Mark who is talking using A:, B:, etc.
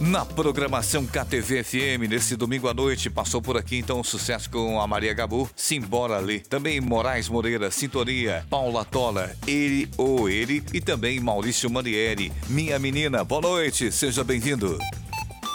A: Na programação KTV-FM, nesse domingo à noite, passou por aqui então o sucesso com a Maria Gabô, Simbora Lê. Também Moraes Moreira, Sintonia, Paula Tola, Ele ou Ele e também Maurício Manieri. Minha menina, boa noite, seja bem-vindo.